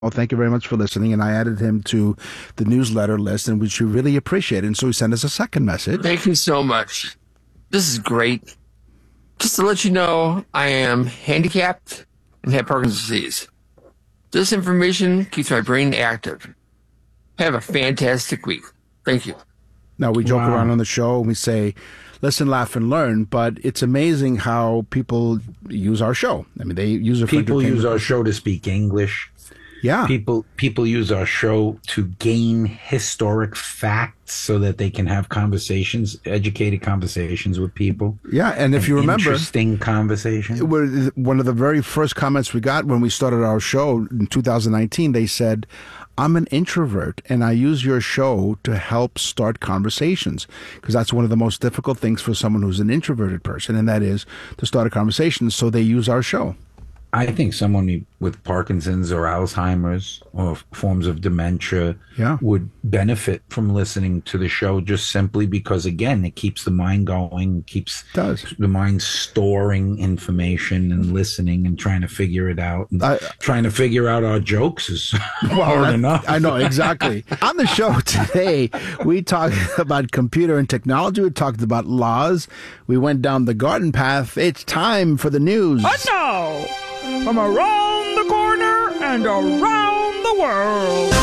Well, thank you very much for listening. And I added him to the newsletter list, and which we really appreciate. And so he sent us a second message. Thank you so much. This is great. Just to let you know, I am handicapped and have Parkinson's disease. This information keeps my brain active. Have a fantastic week. Thank you. Now, we joke around on the show and we say, listen, laugh, and learn, but it's amazing how people use our show. I mean, they use it for People use our show to speak English. Yeah. People use our show to gain historic facts so that they can have conversations, educated conversations with people. Yeah, and if you remember, interesting conversations. One of the very first comments we got when we started our show in 2019, they said, I'm an introvert and I use your show to help start conversations, because that's one of the most difficult things for someone who's an introverted person, and that is to start a conversation. So they use our show. I think someone with Parkinson's or Alzheimer's or forms of dementia would benefit from listening to the show, just simply because, again, it keeps the mind going, keeps the mind storing information and listening and trying to figure it out. And trying to figure out our jokes is hard enough. I know, exactly. On the show today, we talked about computer and technology. We talked about laws. We went down the garden path. It's time for the news. And now, from around the corner and around the world,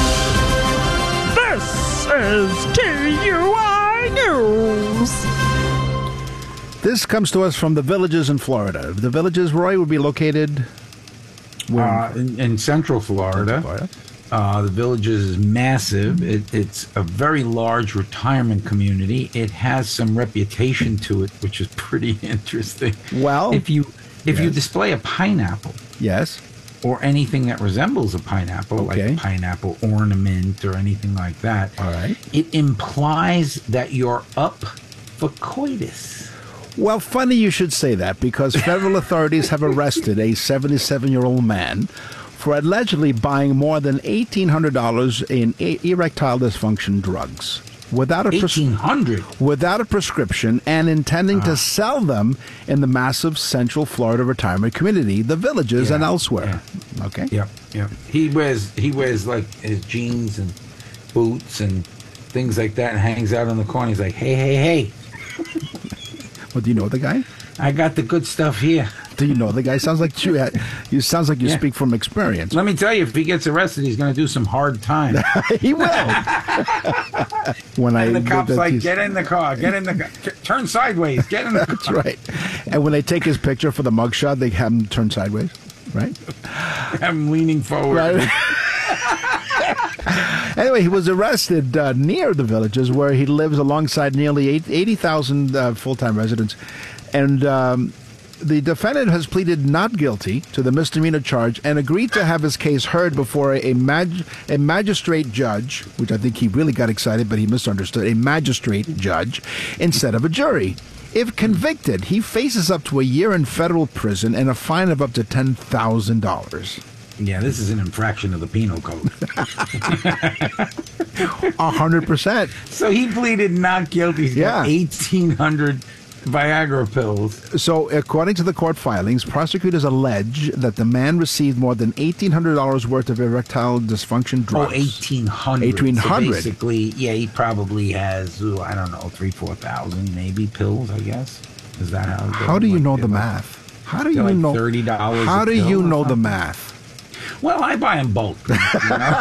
this is TUI News. This comes to us from the Villages in Florida. The Villages, Roy, would be located in Central Florida. The Villages is massive. It's a very large retirement community. It has some reputation to it, which is pretty interesting. Well, if you display a pineapple, yes, or anything that resembles a pineapple, like a pineapple ornament or anything like that, all right, it implies that you're up for coitus. Well, funny you should say that, because federal authorities have arrested a 77-year-old man for allegedly buying more than $1,800 in erectile dysfunction drugs without a prescription, and intending to sell them in the massive Central Florida retirement community, the Villages, and elsewhere. Yeah. Okay. Yep. He wears like his jeans and boots and things like that, and hangs out on the corner. He's like, hey. Well, do you know the guy? I got the good stuff here. Do you know the guy? Sounds like you speak from experience. Let me tell you, if he gets arrested, he's going to do some hard time. He will. And the cop's like, get in the car, turn sideways, get in the car. That's right. And when they take his picture for the mugshot, they have him turn sideways, right? Have him leaning forward. Right. Anyway, he was arrested near the Villages, where he lives alongside nearly 80,000 full-time residents. And the defendant has pleaded not guilty to the misdemeanor charge and agreed to have his case heard before a magistrate judge, which I think he really got excited, but he misunderstood, a magistrate judge instead of a jury. If convicted, he faces up to a year in federal prison and a fine of up to $10,000. Yeah, this is an infraction of the penal code. 100%. So he pleaded not guilty. He's got 1,800 Viagra pills. So, according to the court filings, prosecutors allege that the man received more than $1,800 worth of erectile dysfunction drugs. Oh, 1,800. 1,800. So basically, he probably has, I don't know, 3,000-4,000 maybe pills, I guess. Is that how it goes? How do you know the math? How do you know? $30. How do you know the math? Well, I buy in bulk. You know?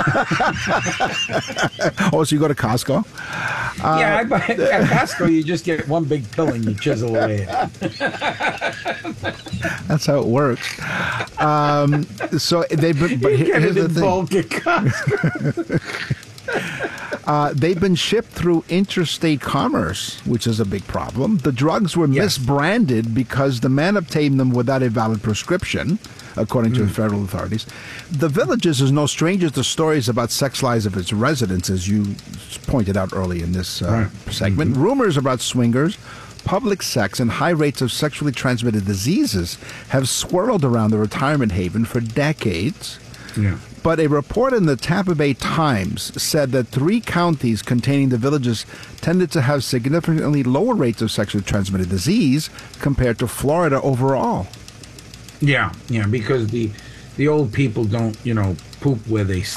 Oh, so you go to Costco? Yeah, I buy at Costco. You just get one big pill and you chisel away at it. That's how it works. So they've been. But here's the thing. Bulk at Costco. They've been shipped through interstate commerce, which is a big problem. The drugs were misbranded because the man obtained them without a valid prescription, according to federal authorities. The Villages is no stranger to stories about sex lives of its residents, as you pointed out early in this segment. Rumors about swingers, public sex, and high rates of sexually transmitted diseases have swirled around the retirement haven for decades. Yeah. But a report in the Tampa Bay Times said that 3 counties containing the Villages tended to have significantly lower rates of sexually transmitted disease compared to Florida overall. Yeah, because the old people don't, poop where they